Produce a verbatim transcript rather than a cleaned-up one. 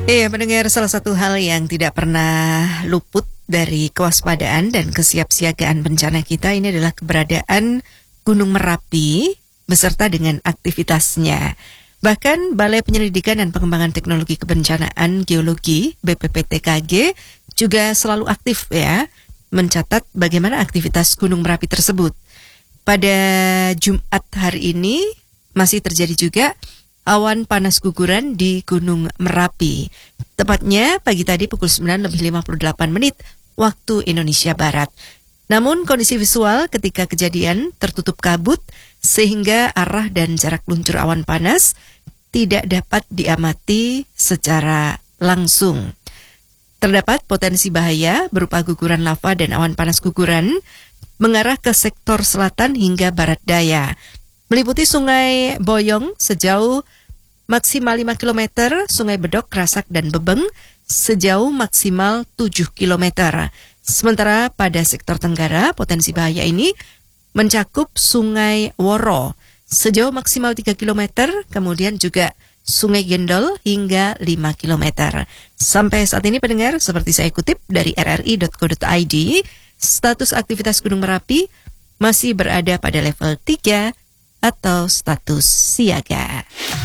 Iya, mendengar salah satu hal yang tidak pernah luput dari kewaspadaan dan kesiapsiagaan bencana kita ini adalah keberadaan Gunung Merapi beserta dengan aktivitasnya. Bahkan Balai Penyelidikan dan Pengembangan Teknologi Kebencanaan Geologi B P P T K G juga selalu aktif ya mencatat bagaimana aktivitas Gunung Merapi tersebut. Pada Jumat hari ini masih terjadi juga awan panas guguran di Gunung Merapi. Tepatnya pagi tadi pukul sembilan lebih lima puluh delapan menit waktu Indonesia Barat. Namun kondisi visual ketika kejadian tertutup kabut sehingga arah dan jarak luncur awan panas tidak dapat diamati secara langsung. Terdapat potensi bahaya berupa guguran lava dan awan panas guguran mengarah ke sektor selatan hingga barat daya, meliputi Sungai Boyong sejauh maksimal lima kilometer, Sungai Bedok, Krasak, dan Bebeng sejauh maksimal tujuh kilometer. Sementara pada sektor Tenggara, potensi bahaya ini mencakup Sungai Woro sejauh maksimal tiga kilometer, kemudian juga Sungai Gendol hingga lima kilometer. Sampai saat ini pendengar, seperti saya kutip dari r r i dot co dot i d, status aktivitas Gunung Merapi masih berada pada level tiga atau status siaga.